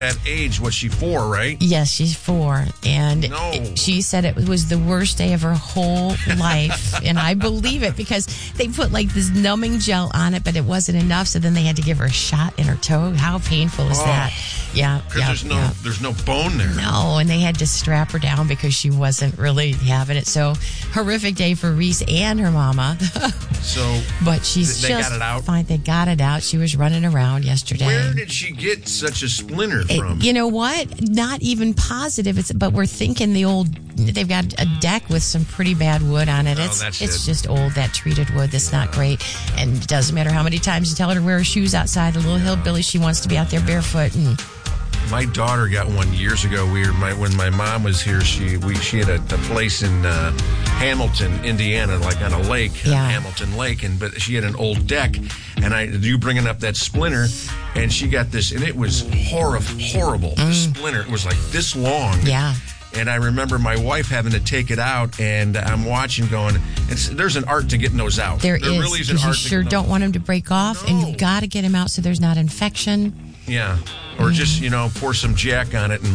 At age, was she 4, right? Yes, she's 4. And No. she said it was the worst day of her whole life. And I believe it because they put like this numbing gel on it, but it wasn't enough. So then they had to give her a shot in her toe. How painful is that? Yeah. Because there's no bone there. No, and they had to strap her down because she wasn't really having it. So horrific day for Reese and her mama. So, but she's they just got it out? fine. They got it out. She was running around yesterday. Where did she get such a splinter from? You know what? Not even positive. But we're thinking they've got a deck with some pretty bad wood on it. It's just old, that treated wood. That's not great. And it doesn't matter how many times you tell her to wear her shoes outside. The little hillbilly, she wants to be out there barefoot. And my daughter got one years ago. When my mom was here, she had a place in Hamilton, Indiana, like on a lake, Hamilton Lake, but she had an old deck. And you bringing up that splinter, and she got this, and it was horrible. The splinter, it was like this long. Yeah. And I remember my wife having to take it out, and I'm watching going, there's an art to getting those out. There really is an because you art sure don't want them to break off, and you've got to get them out so there's not infection. Yeah. Or just, pour some Jack on it and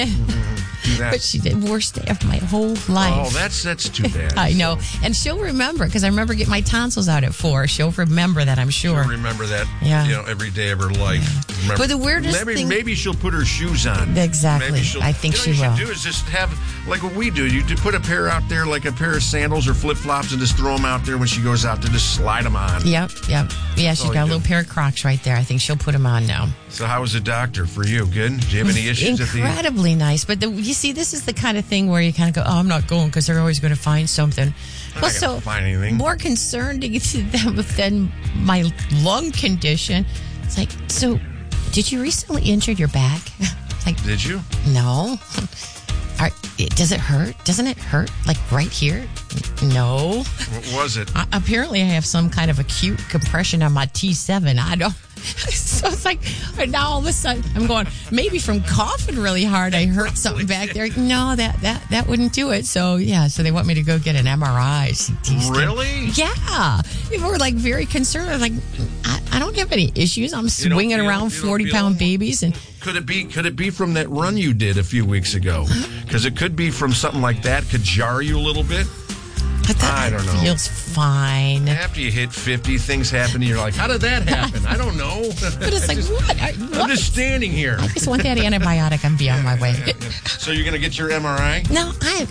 do that. But she did worst day of my whole life. Oh, that's too bad. I know. And she'll remember, because I remember getting my tonsils out at 4. She'll remember that, I'm sure. She'll remember that, every day of her life. Yeah. But the weirdest thing... Maybe she'll put her shoes on. Exactly. I think she will. What you should do is just have, like what we do. You put a pair out there, like a pair of sandals or flip-flops, and just throw them out there when she goes out to just slide them on. Yep. Yeah, she's got a little pair of Crocs right there. I think she'll put them on now. So how was the doctor for you? Good? Do you have any issues? Incredibly nice. But you see, this is the kind of thing where you kind of go, oh, I'm not going because they're always going to find something. Well, so find anything. More concerned to them than my lung condition. It's like, so did you recently injure your back? Like, did you? No. Does it hurt? Doesn't it hurt? Like right here? No. What was it? Apparently, I have some kind of acute compression on my T7. I don't. So it's like, now all of a sudden, I'm going, maybe from coughing really hard, I hurt something back there. No, that wouldn't do it. So, so they want me to go get an MRI. CT really? Yeah. People were like very concerned. I was like, I don't have any issues. I'm swinging around 40-pound babies. And Could it be from that run you did a few weeks ago? Because it could be from something like that. Could jar you a little bit. I don't know. Feels fine. After you hit 50, things happen, and you're like, how did that happen? I don't know. But it's like, what? I'm just standing here. I just want that antibiotic. I'm on my way. So you're going to get your MRI? No,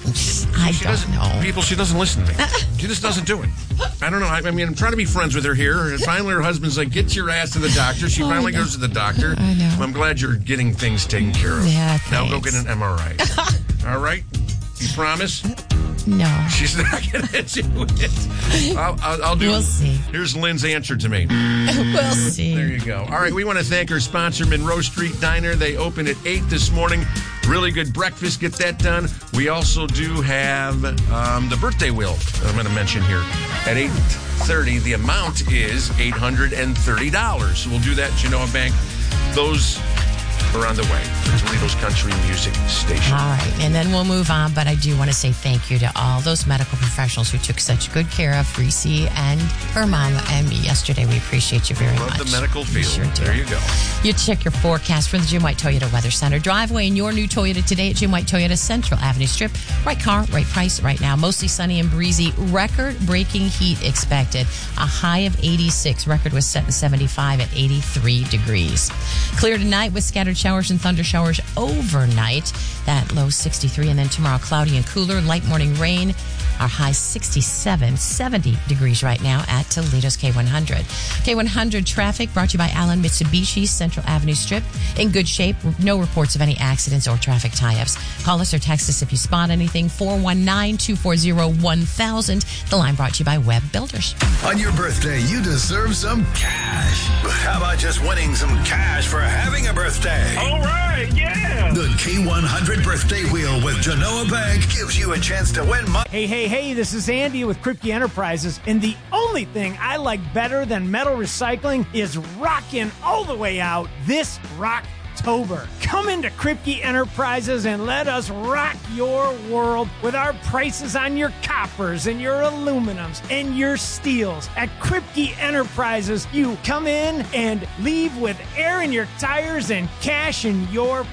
I don't know. People, she doesn't listen to me. She just doesn't do it. I don't know. I mean, I'm trying to be friends with her here. And finally, her husband's like, get your ass to the doctor. She finally goes to the doctor. I know. I'm glad you're getting things taken care of. Yeah, now go get an MRI. All right? You promise? No. She's not going to do it. I'll do it. We'll see. Here's Lynn's answer to me. We'll see. There you go. All right, we want to thank our sponsor, Monroe Street Diner. They opened at 8 this morning. Really good breakfast. Get that done. We also do have the birthday wheel that I'm going to mention here at 8:30. The amount is $830. So we'll do that at Genoa Bank. Those are on the way for Toledo's Country Music Station. All right, and then we'll move on, but I do want to say thank you to all those medical professionals who took such good care of Reese and her mom and me yesterday. We appreciate you very much. Love the medical field. Sure do. There you go. You check your forecast for the Jim White Toyota Weather Center. Drive away in your new Toyota today at Jim White Toyota Central Avenue Strip. Right car, right price right now. Mostly sunny and breezy. Record-breaking heat expected. A high of 86. Record was set in 75 at 83 degrees. Clear tonight with scattered showers and thunder showers overnight. That low 63. And then tomorrow, cloudy and cooler. Light morning rain. Our high 67, 70 degrees right now at Toledo's K100. K100 traffic brought to you by Allen Mitsubishi Central Avenue Strip. In good shape. No reports of any accidents or traffic tie-ups. Call us or text us if you spot anything. 419-240-1000. The line brought to you by Webb Builders. On your birthday, you deserve some cash. But how about just winning some cash for having a birthday? All right, yeah. The K100 Birthday Wheel with Genoa Bank gives you a chance to win money. Hey, this is Andy with Kripke Enterprises, and the only thing I like better than metal recycling is rocking all the way out this rock October. Come into Kripke Enterprises and let us rock your world with our prices on your coppers and your aluminums and your steels. At Kripke Enterprises, you come in and leave with air in your tires and cash in your